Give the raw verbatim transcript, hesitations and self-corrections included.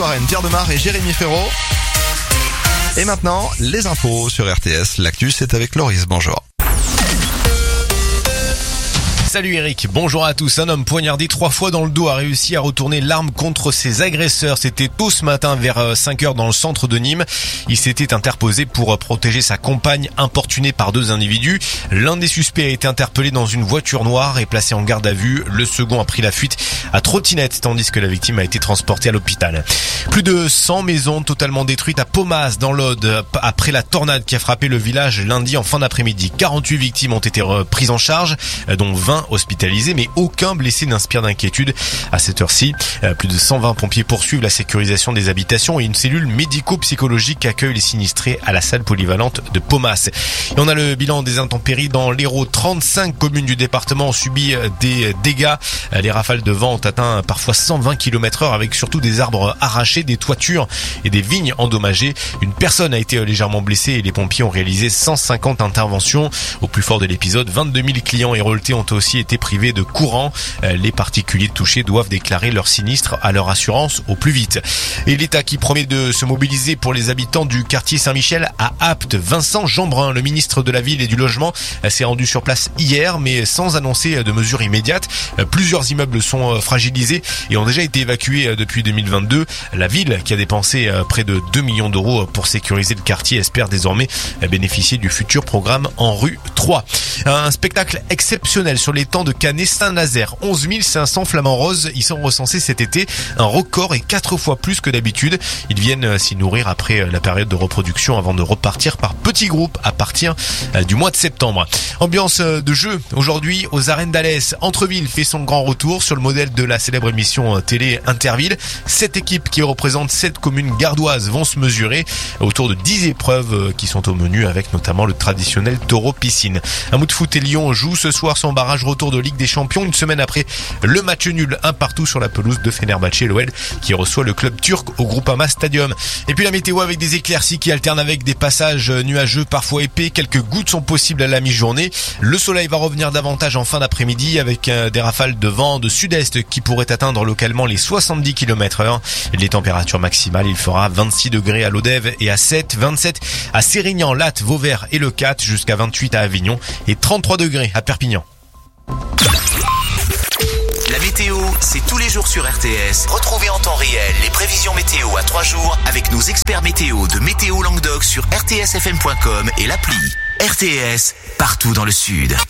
Warren, Pierre Demar et Jérémy Ferraud. Et maintenant, les infos sur R T S. L'actu, c'est avec Loris. Bonjour. Salut Eric, bonjour à tous. Un homme poignardé trois fois dans le dos a réussi à retourner l'arme contre ses agresseurs. C'était tôt ce matin vers cinq heures dans le centre de Nîmes. Il s'était interposé pour protéger sa compagne importunée par deux individus. L'un des suspects a été interpellé dans une voiture noire et placé en garde à vue. Le second a pris la fuite à trottinette tandis que la victime a été transportée à l'hôpital. Plus de cent maisons totalement détruites à Pomas dans l'Aude après la tornade qui a frappé le village lundi en fin d'après-midi. quarante-huit victimes ont été prises en charge, dont vingt hospitalisés, mais aucun blessé n'inspire d'inquiétude à cette heure-ci. Plus de cent vingt pompiers poursuivent la sécurisation des habitations et une cellule médico-psychologique accueille les sinistrés à la salle polyvalente de Pomas. Et on a le bilan des intempéries dans l'Hérault. trente-cinq communes du département ont subi des dégâts. Les rafales de vent ont atteint parfois cent vingt kilomètres heure avec surtout des arbres arrachés, des toitures et des vignes endommagées. Une personne a été légèrement blessée et les pompiers ont réalisé cent cinquante interventions. Au plus fort de l'épisode, vingt-deux mille clients héraultais ont aussi été privés de courant. Les particuliers touchés doivent déclarer leur sinistre à leur assurance au plus vite. Et l'État qui promet de se mobiliser pour les habitants du quartier Saint-Michel à Apt. Vincent Jeanbrun, le ministre de la Ville et du Logement, s'est rendu sur place hier, mais sans annoncer de mesures immédiates. Plusieurs immeubles sont fragilisés et ont déjà été évacués depuis deux mille vingt-deux. La ville, qui a dépensé près de deux millions d'euros pour sécuriser le quartier, espère désormais bénéficier du futur programme En Rue trois. Un spectacle exceptionnel sur les temps de Canet-Saint-Nazaire. onze mille cinq cents flamants roses y sont recensés cet été, un record et quatre fois plus que d'habitude. Ils viennent s'y nourrir après la période de reproduction avant de repartir par petits groupes à partir du mois de septembre. Ambiance de jeu aujourd'hui aux arènes d'Alès. Entreville fait son grand retour sur le modèle de la célèbre émission télé Interville. Sept équipes qui représentent sept communes gardoises vont se mesurer autour de dix épreuves qui sont au menu avec notamment le traditionnel taureau piscine. Un mot de foot et Lyon joue ce soir son barrage retour de Ligue des Champions une semaine après le match nul un partout sur la pelouse de Fenerbahçe, l'O L qui reçoit le club turc au Groupama Stadium. Et puis la météo avec des éclaircies qui alternent avec des passages nuageux parfois épais. Quelques gouttes sont possibles à la mi-journée. Le soleil va revenir davantage en fin d'après-midi avec des rafales de vent de sud-est qui pourraient atteindre localement les soixante-dix kilomètres heure. Les températures maximales, il fera vingt-six degrés à Lodève et à sept, vingt-sept à Sérignan, Latte, Vauvert et Le Cat, jusqu'à vingt-huit à Avignon et trente-trois degrés à Perpignan. La météo, c'est tous les jours sur R T S. Retrouvez en temps réel les prévisions météo à trois jours avec nos experts météo de Météo Languedoc sur r t s f m point com et l'appli. R T S, partout dans le Sud.